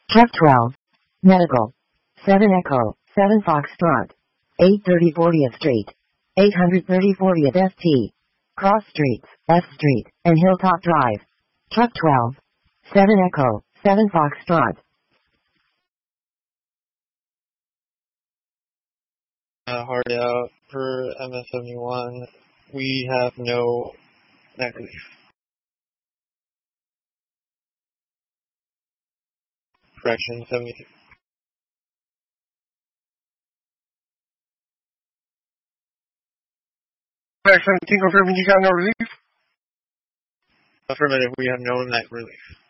Truck 12. Medical. 7 Echo, 7 Foxtrot. 830 40th Street. 830 40th ST. Cross Streets, F Street, and Hilltop Drive. Truck 12. 7 Echo, 7 Foxtrot. Hard out per MS-71. We have no neck relief. Correction, 72. Back 17, confirming you got no relief. Affirmative, we have no neck relief.